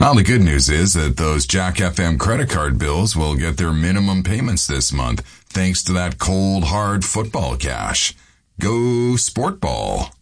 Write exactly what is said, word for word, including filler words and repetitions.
Now, the good news is that those Jack F M credit card bills will get their minimum payments this month, thanks to that cold, hard football cash. Go Sport Ball.